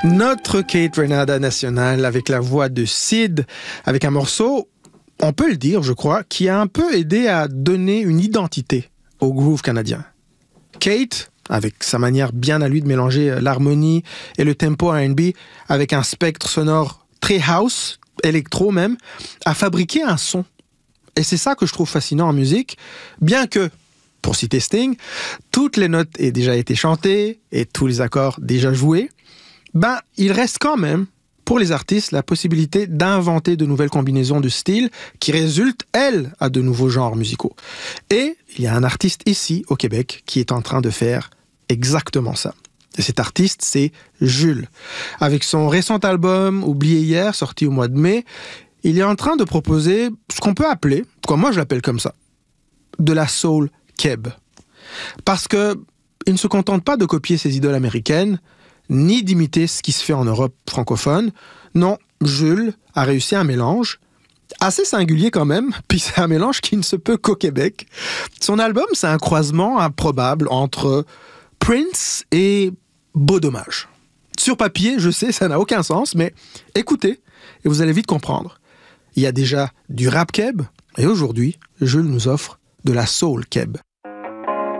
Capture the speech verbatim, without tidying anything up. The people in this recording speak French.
Notre Kate Renada nationale avec la voix de Sid, avec un morceau, on peut le dire, je crois, qui a un peu aidé à donner une identité au groove canadien. Kate, avec sa manière bien à lui de mélanger l'harmonie et le tempo R and B avec un spectre sonore très house, électro même, a fabriqué un son. Et c'est ça que je trouve fascinant en musique, bien que, pour citer Sting, toutes les notes aient déjà été chantées et tous les accords déjà joués, ben, il reste quand même, pour les artistes, la possibilité d'inventer de nouvelles combinaisons de styles qui résultent, elles, à de nouveaux genres musicaux. Et il y a un artiste ici, au Québec, qui est en train de faire exactement ça. Et cet artiste, c'est Jules. Avec son récent album « Oublié hier », sorti au mois de mai, il est en train de proposer ce qu'on peut appeler, quoi, moi je l'appelle comme ça, de la soul keb. Parce que il ne se contente pas de copier ses idoles américaines, ni d'imiter ce qui se fait en Europe francophone. Non, Jules a réussi un mélange assez singulier quand même, puis c'est un mélange qui ne se peut qu'au Québec. Son album, c'est un croisement improbable entre Prince et Beau Dommage. Sur papier, je sais, ça n'a aucun sens, mais écoutez, et vous allez vite comprendre. Il y a déjà du rap keb, et aujourd'hui, Jules nous offre de la soul keb.